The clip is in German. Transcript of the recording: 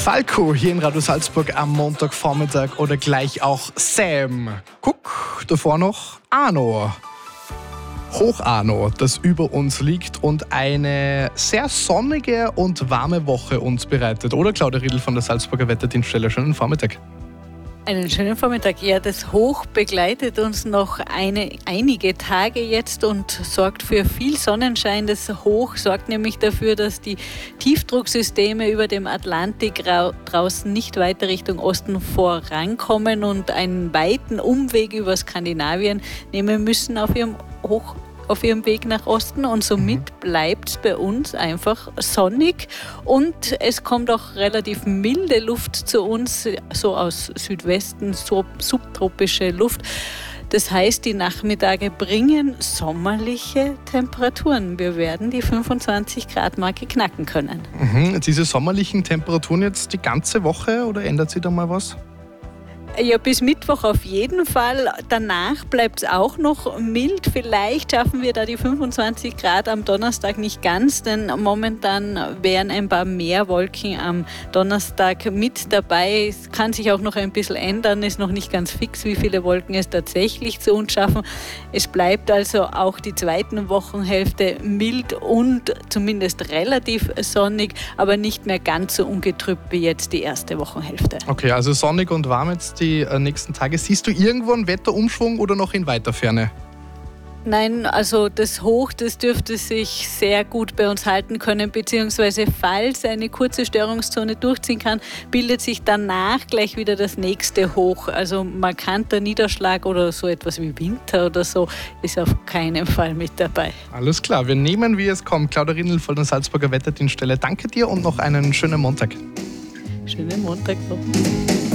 Falco hier in Radio Salzburg am Montagvormittag oder gleich auch Sam. Guck, davor noch Arno. Hoch-Arno, das über uns liegt und eine sehr sonnige und warme Woche uns bereitet. Oder Claudia Riedl von der Salzburger Wetterdienststelle. Schönen Vormittag. Einen schönen Vormittag. Ja, das Hoch begleitet uns noch einige Tage jetzt und sorgt für viel Sonnenschein. Das Hoch sorgt nämlich dafür, dass die Tiefdrucksysteme über dem Atlantik draußen nicht weiter Richtung Osten vorankommen und einen weiten Umweg über Skandinavien nehmen müssen auf ihrem Weg nach Osten, und somit bleibt es bei uns einfach sonnig und es kommt auch relativ milde Luft zu uns, so aus Südwesten, so subtropische Luft. Das heißt, die Nachmittage bringen sommerliche Temperaturen. Wir werden die 25-Grad-Marke knacken können. Diese sommerlichen Temperaturen jetzt die ganze Woche oder ändert sich da mal was? Ja, bis Mittwoch auf jeden Fall. Danach bleibt es auch noch mild. Vielleicht schaffen wir da die 25 Grad am Donnerstag nicht ganz, denn momentan wären ein paar mehr Wolken am Donnerstag mit dabei. Es kann sich auch noch ein bisschen ändern, ist noch nicht ganz fix, wie viele Wolken es tatsächlich zu uns schaffen. Es bleibt also auch die zweite Wochenhälfte mild und zumindest relativ sonnig, aber nicht mehr ganz so ungetrübt wie jetzt die erste Wochenhälfte. Okay, also sonnig und warm jetzt die nächsten Tage. Siehst du irgendwo einen Wetterumschwung oder noch in weiter Ferne? Nein, also das Hoch, das dürfte sich sehr gut bei uns halten können, beziehungsweise falls eine kurze Störungszone durchziehen kann, bildet sich danach gleich wieder das nächste Hoch. Also markanter Niederschlag oder so etwas wie Winter oder so ist auf keinen Fall mit dabei. Alles klar, wir nehmen, wie es kommt. Claudia Riedl von der Salzburger Wetterdienststelle. Danke dir und noch einen schönen Montag. Schönen Montag noch.